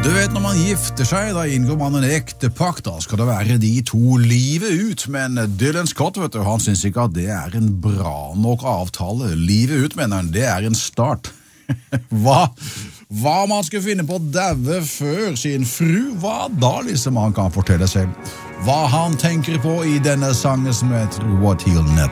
Du vet, når man gifter seg, da inngår man en ekte pakt, da skal det være de to livet ut, men Dylan Scott, vet du, han synes ikke at det er en bra nok avtale. Livet ut, mener han, det er en start. Hva man skal finne på å daue før sin fru, hva da liksom han kan fortelle seg. Hva han tenker på i denne sangen som heter What He'll Never